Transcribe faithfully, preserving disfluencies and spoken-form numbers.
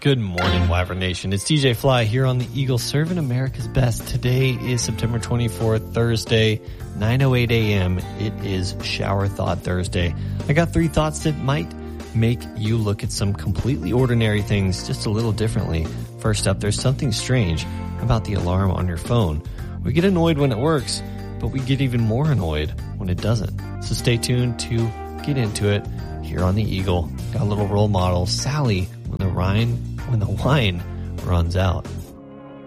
Good morning, Wyvern Nation. It's D J Fly here on the Eagle, serving America's best. Today is September twenty-fourth, Thursday, nine oh eight a.m. It is Shower Thought Thursday. I got three thoughts that might make you look at some completely ordinary things just a little differently. First up, there's something strange about the alarm on your phone. We get annoyed when it works, but we get even more annoyed when it doesn't. So stay tuned to get into it here on the Eagle. Got a little role model, Sally, when the wine, when the wine runs out.